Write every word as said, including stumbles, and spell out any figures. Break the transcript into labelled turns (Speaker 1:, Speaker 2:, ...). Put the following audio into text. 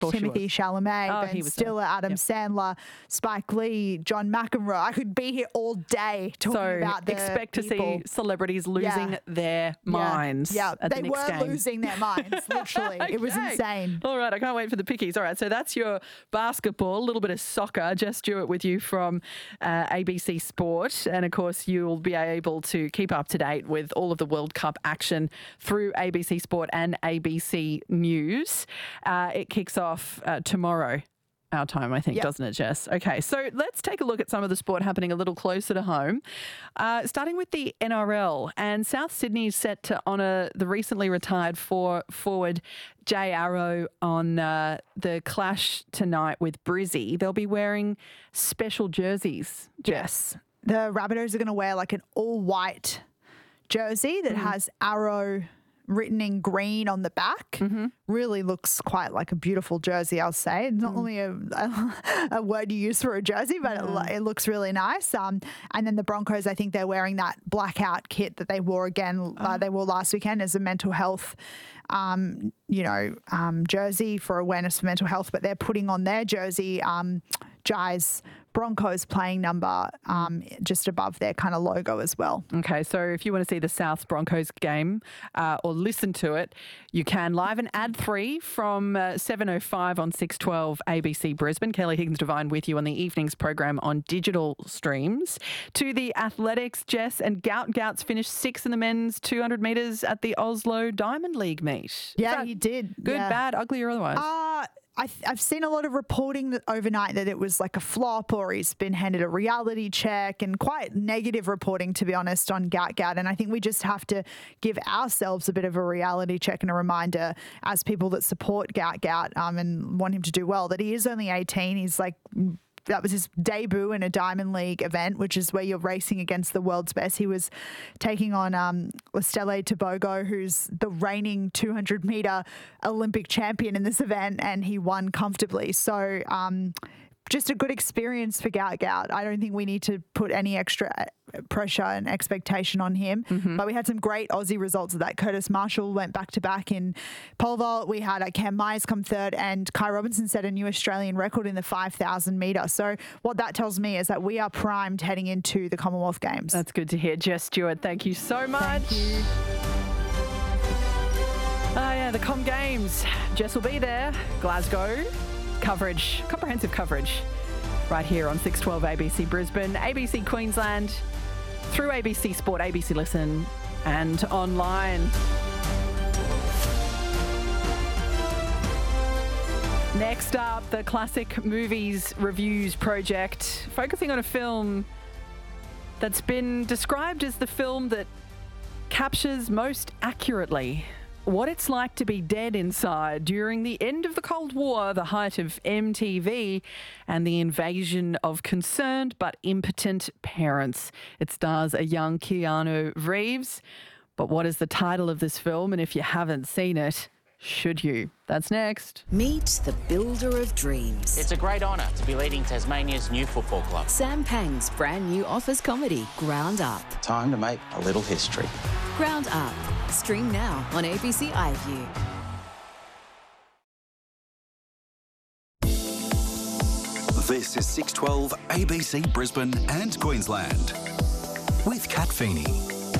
Speaker 1: Timothy Chalamet,
Speaker 2: Oh,
Speaker 1: Ben
Speaker 2: he was
Speaker 1: Stiller,
Speaker 2: there.
Speaker 1: Adam
Speaker 2: Yep.
Speaker 1: Sandler, Spike Lee, John McEnroe. I could be here all day talking
Speaker 2: So
Speaker 1: about the
Speaker 2: expect to
Speaker 1: people.
Speaker 2: see celebrities losing
Speaker 1: Yeah.
Speaker 2: their minds.
Speaker 1: Yeah,
Speaker 2: at
Speaker 1: they
Speaker 2: the next
Speaker 1: were
Speaker 2: game.
Speaker 1: losing their minds, literally. It was
Speaker 2: Okay.
Speaker 1: insane.
Speaker 2: All right, I can't wait for the pickies. All right, so that's your basketball, a little bit of soccer. Jess Stewart with you from uh, A B C Sport. And, of course, you'll be able to keep up to date with all of the World Cup action through A B C Sport and A B C News. Uh, it kicks off uh, tomorrow. Our time, I think,
Speaker 1: Yep.
Speaker 2: doesn't it, Jess? Okay, so let's take a look at some of the sport happening a little closer to home, uh, starting with the N R L. And South Sydney is set to honour the recently retired for forward Jay Arrow on uh, the clash tonight with Brizzy. They'll be wearing special jerseys, Jess.
Speaker 1: The Rabbitohs are going to wear like an all-white jersey that
Speaker 2: Mm-hmm.
Speaker 1: has Arrow written in green on the back.
Speaker 2: Mm-hmm.
Speaker 1: Really looks quite like a beautiful jersey, I'll say. It's not
Speaker 2: Mm.
Speaker 1: only a, a, a word you use for a jersey, but it, lo- it looks really nice. Um, and then the Broncos, I think they're wearing that blackout kit that they wore again, uh, they wore last weekend as a mental health, um, you know, um, jersey for awareness for mental health, but they're putting on their jersey, um, Jai's Broncos playing number um, just above their kind of logo as well.
Speaker 2: Okay, so if you want to see the South Broncos game uh, or listen to it, you can live and ad three from uh, seven oh five on six twelve A B C Brisbane. Kelly Higgins-Devine with you on the evenings program on digital streams. To the athletics, Jess and Gout. Gout's finished sixth in the men's two hundred metres at the Oslo Diamond League meet.
Speaker 1: Yeah,
Speaker 2: Is that
Speaker 1: he did.
Speaker 2: Good,
Speaker 1: yeah.
Speaker 2: bad, ugly or otherwise?
Speaker 1: Uh, I th- I've seen a lot of reporting that overnight that it was like a flop or he's been handed a reality check and quite negative reporting, to be honest, on Gout Gout. And I think we just have to give ourselves a bit of a reality check and a reminder as people that support Gout Gout um, and want him to do well that he is only eighteen. He's like... That was his debut in a Diamond League event, which is where you're racing against the world's best. He was taking on um, Stella Tobogo, who's the reigning two hundred metre Olympic champion in this event, and he won comfortably. So um, just a good experience for Gout Gout. I don't think we need to put any extra pressure and expectation on him.
Speaker 2: Mm-hmm.
Speaker 1: But we had some great Aussie results of that. Curtis Marshall went back to back in pole vault. We had uh, Cam Myers come third, and Kai Robinson set a new Australian record in the five thousand metre. So what that tells me is that we are primed heading into the Commonwealth Games.
Speaker 2: That's good to hear. Jess Stewart, thank you so much.
Speaker 1: Thank you.
Speaker 2: Oh, yeah, the Com Games. Jess will be there. Glasgow. Coverage, comprehensive coverage right here on six twelve A B C Brisbane, A B C Queensland, through A B C Sport, A B C Listen, and online. Next up, the Classic Movies Reviews Project, focusing on a film that's been described as the film that captures most accurately what it's like to be dead inside during the end of the Cold War, the height of M T V, and the invasion of concerned but impotent parents. It stars a young Keanu Reeves. But what is the title of this film? And if you haven't seen it, should you? That's next.
Speaker 3: Meet the builder of dreams.
Speaker 4: It's a great honour to be leading Tasmania's new football club.
Speaker 3: Sam Pang's brand new office comedy, Ground Up.
Speaker 4: Time to make a little history.
Speaker 3: Ground Up. Stream now on A B C iView.
Speaker 5: This is six twelve A B C Brisbane and Queensland with Kat Feeney.